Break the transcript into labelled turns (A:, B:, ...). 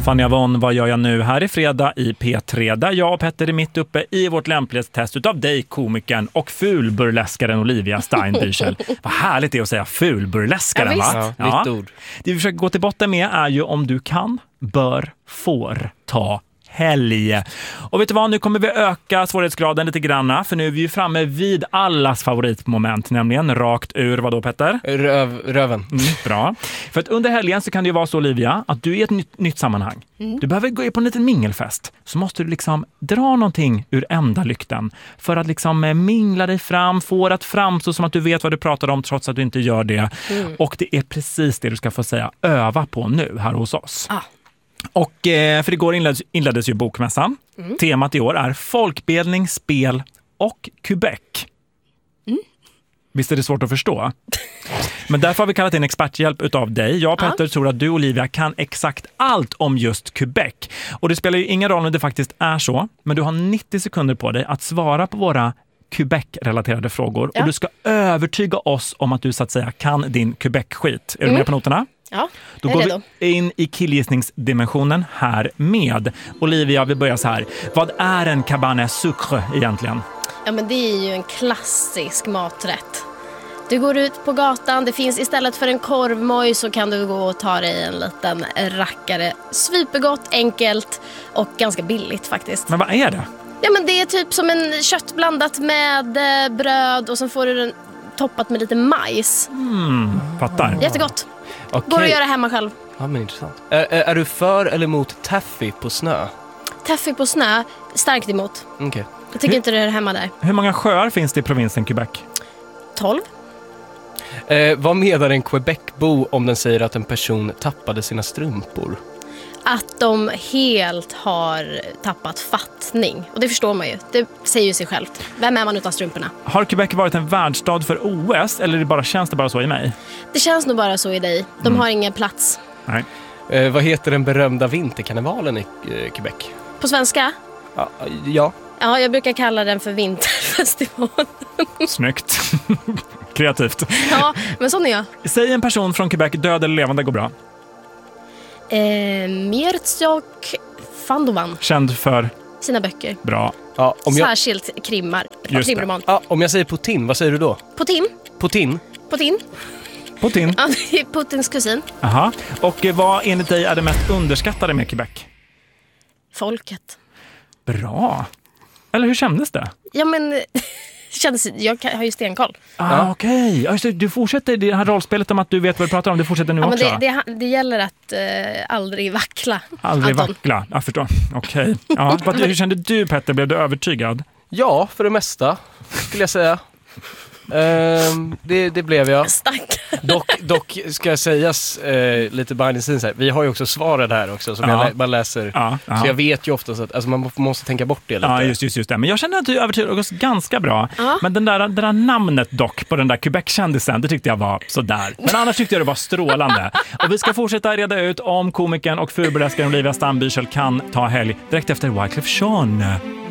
A: Fanny Avon, vad gör jag nu här i fredag i P3 där jag och Petter är mitt uppe i vårt lämplighetstest utav dig, komikern och fulburleskaren Olivia Steinbüchel. Vad härligt det är att säga fulburleskaren, va?
B: Ja, mitt ord.
A: Det vi försöker gå till botten med är ju om du kan, bör, får ta helg. Och vet du vad, nu kommer vi öka svårighetsgraden lite granna, för nu är vi ju framme vid allas favoritmoment, nämligen rakt ur, vad då Petter?
B: Röven.
A: Bra. För att under helgen så kan det ju vara så, Olivia, att du är i ett nytt sammanhang. Du behöver gå på en liten mingelfest. Så måste du liksom dra någonting ur enda lykten för att liksom mingla dig fram, få att framstå som att du vet vad du pratar om trots att du inte gör det. Och det är precis det du ska få säga öva på nu här hos oss. Och för igår inleddes ju bokmässan. Temat i år är folkbildning, spel och Quebec. Visst är det svårt att förstå? Men därför har vi kallat in experthjälp utav dig. Jag och Petter tror att du, Olivia, kan exakt allt om just Quebec. Och det spelar ju ingen roll om det faktiskt är så, men du har 90 sekunder på dig att svara på våra Quebec-relaterade frågor. Och du ska övertyga oss om att du så att säga kan din Quebec-skit. Är du med på noterna?
C: Ja,
A: då går vi in i killgissningsdimensionen här med. Olivia, vi börjar så här. Vad är en cabane sucre egentligen?
C: Ja, men det är ju en klassisk maträtt. Du går ut på gatan, det finns istället för en korvmoj så kan du gå och ta dig en liten rackare. Supergott, enkelt och ganska billigt faktiskt.
A: Men vad är det?
C: Ja, men det är typ som en kött blandat med bröd och så får du den toppat med lite majs.
A: Fattar.
C: Jättegott.
B: Okay.
C: Går att göra hemma själv.
B: Ja, men intressant. Är du för eller emot taffy på snö?
C: Taffy på snö, starkt emot.
B: Okay.
C: Jag tycker inte det är hemma där.
A: Hur många sjöar finns det i provinsen Quebec?
C: 12.
B: Vad menar en Quebec-bo om den säger att en person tappade sina strumpor?
C: Att de helt har tappat fattning. Och det förstår man ju. Det säger ju sig självt. Vem är man utan strumporna?
A: Har Quebec varit en världsstad för OS eller känns det bara så i mig?
C: Det känns nog bara så i dig. De har ingen plats.
A: Nej.
B: Vad heter den berömda vinterkarnevalen i Quebec?
C: På svenska?
B: Ja.
C: Ja, jag brukar kalla den för vinterfestival.
A: Snyggt. Kreativt.
C: Ja, men sån är jag.
A: Säg en person från Quebec, död eller levande, går bra.
C: Miertjok Fandovan.
A: Känd för
C: sina böcker.
A: Bra.
B: Ja,
C: särskilt krimroman.
B: Ja, om jag säger Putin, vad säger du då?
C: Putin.
B: Putin.
C: Ja, det är Putins kusin.
A: Aha. Och vad enligt dig är det mest underskattade med Quebec?
C: Folket.
A: Bra. Eller hur kändes det?
C: Ja, men jag har ju stenkoll.
A: Okej. Du fortsätter det här rollspelet om att du vet vad du pratar om. Det fortsätter nu också.
C: Men det gäller att aldrig vackla.
A: Aldrig vackla. Jag förstår. Okej. Ja, hur kände du, Petter? Blev du övertygad?
B: Ja, för det mesta skulle jag säga. Det blev jag. Dock ska jag sägas lite behind the scenes här. Vi har ju också svaret här också som man läser. Så jag vet ju ofta att man måste tänka bort det lite.
A: Ja, just det. Men jag kände att du övertygade oss ganska bra. Men det där namnet dock på den där Quebec-kändisen, det tyckte jag var sådär. Men annars tyckte jag det var strålande. Och vi ska fortsätta reda ut om komikern och fulburleskaren Olivia Steinbüchel kan ta helg direkt efter Wyclef Jean.